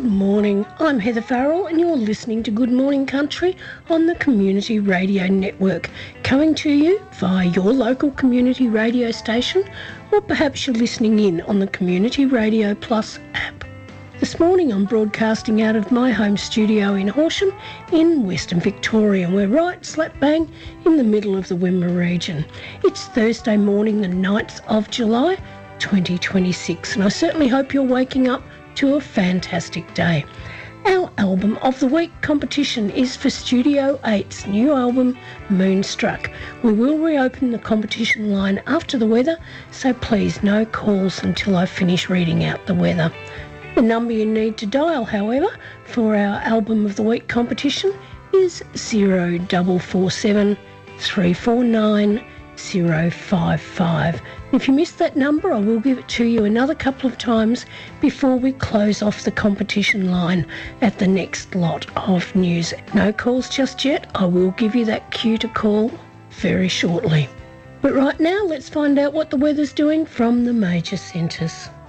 Good morning, I'm Heather Farrell and you're listening to Good Morning Country on the Community Radio Network, coming to you via your local community radio station, or perhaps you're listening in on the Community Radio Plus app. This morning I'm broadcasting out of my home studio in Horsham in Western Victoria. We're right slap bang in the middle of the Wimmera region. It's Thursday morning, the 9th of July 2026, and I certainly hope you're waking up to a fantastic day. Our Album of the Week competition is for Studio 8's new album, Moonstruck. We will reopen the competition line after the weather, so please no calls until I finish reading out the weather. The number you need to dial, however, for our Album of the Week competition is 0447 349 055. If you missed that number, I will give it to you another couple of times before we close off the competition line at the next lot of news. No calls just yet. I will give you that cue to call very shortly. But right now, let's find out what the weather's doing from the major centres.